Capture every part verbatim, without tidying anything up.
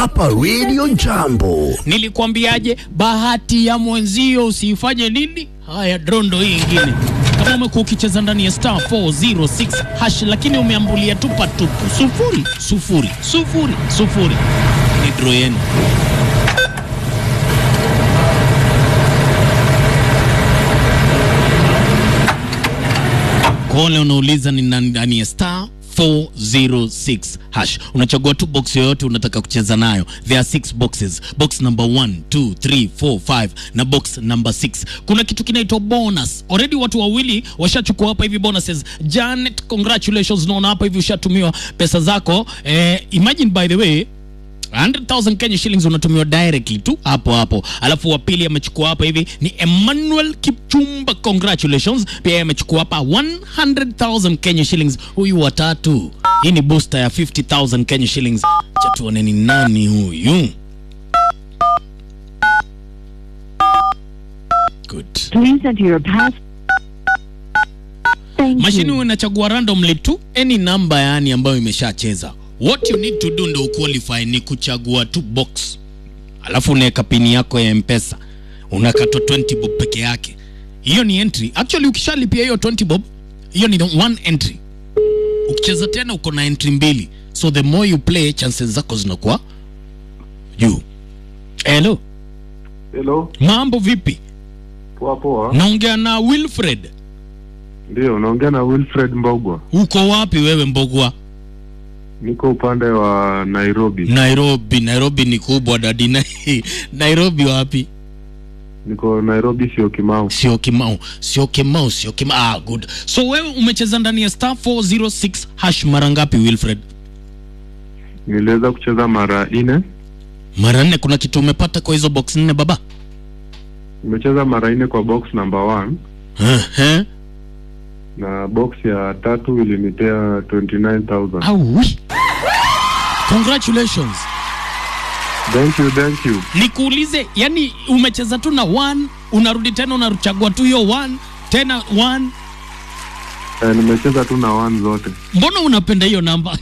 hapa Radio Jambo. Nilikwambiaje, bahati ya mwenzio usifanye nini? Haya, drondo hii ingine. Kama umekuwa ukicheza ndani ya star four oh six hash lakini umeambulia tupa tupu sufuri sufuri sufuri sufuri, ni draw yenu. Kole unauliza ni ndani ya star four oh six hash. Unachagua tu box yoyote unataka kucheza nayo. There are six boxes. Box number one, two, three, four, five na box number six. Kuna kitu kinaitwa bonus. Already watu wawili washachukua hapa hivi bonuses. Janet, congratulations, naona hapa hivi ushatumiwa pesa zako. Eh, imagine by the way one hundred thousand Kenya shillings unatumiwa directly tu hapo hapo. Alafu wa pili amechukua hapa hivi ni Emmanuel Kipchumba, congratulations, pia amechukua hapa one hundred thousand Kenya shillings. Huyu wa tatu, hii ni booster ya fifty thousand Kenya shillings. Acha tuone ni nani huyu. Good. Please enter your pass. Thank Mashini you. unachagua randomly tu any number yani ambayo imeshacheza. What you need to do ndo qualify ni kuchagua tu box. Alafu unaweka pini yako ya M-Pesa. Unakatwa twenty bob peke yake. Hiyo ni entry. Actually ukishalipia hiyo twenty bob, hiyo ni one entry. Ukicheza tena uko na entry mbili. So the more you play, chances zako zinakuwa juu. Hello. Hello. Mambo vipi? Poa poa. Naongea na Wilfred. Ndio, naongea na Wilfred Mbogwa. Uko wapi wewe Mbogwa? Niko upande wa Nairobi. Nairobi, Nairobi ni kubwa dadi. Nairobi wapi? Niko Nairobi, sio Kimau. Sio Kimau, sio Kimau, sio Kimau. Ah, good. So wewe umecheza ndani ya star four oh six hash mara ngapi Wilfred? Niliweza kucheza mara nne. Mara nne. Kuna kitu umepata kwa hizo box nne baba? Nimecheza mara nne kwa box number one. Eh. Na box ya tatu ilinipea twenty-nine thousand. Au. Congratulations. Thank you, thank you. Nikuulize, yani umecheza tu na one, unarudi tena unachagua tu hiyo one, tena one. Eh, nimecheza tu na one zote. Mbona unapenda hiyo namba?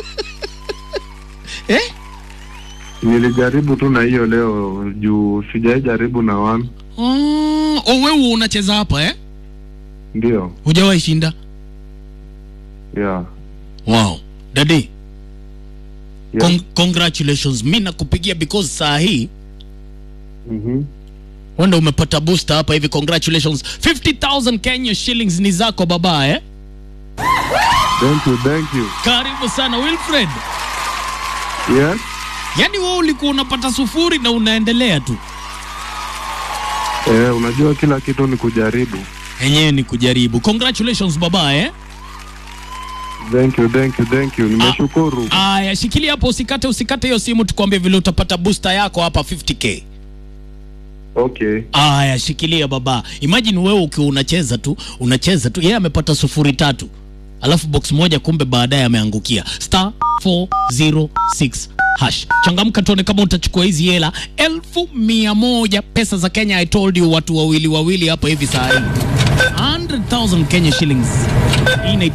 Eh? Nilijaribu tu na hiyo leo juu sijaijaribu na one. Oh, oh wewe unacheza hapa eh? Ndio. Hujawahi shinda? Yeah. Wow. Daddy. Yeah. Con congratulations. Mimi nakupigia because saa hii Mhm. wanda umepata booster hapa hivi. Congratulations. fifty thousand Kenya shillings ni zako baba eh? Thank you, thank you. Karibu sana Wilfred. Yes. Yaani wewe ulikuwa unapata sufuri na unaendelea tu. Eh, unajua kila kitu ni kujaribu. Enyewe ni kujaribu. Congratulations baba eh? Thank you, thank you, thank you. Nimeshukuru. Aya, shikilia hapo, usikate usikate hiyo simu, tukwambie vile utapata booster yako hapa fifty K. Okay. Aya, shikilia baba. Imagine wewe ukiwa unacheza tu, unacheza tu, yeye amepata sufuri tatu. Alafu box moja kumbe baadaye ameangukia. Star four oh six hash. Changamka tuone kama utachukua hizi hela elfu mia moja pesa za Kenya. I told you watu wawili wawili hapa hivi saa hii. one hundred thousand Kenya shillings. Hii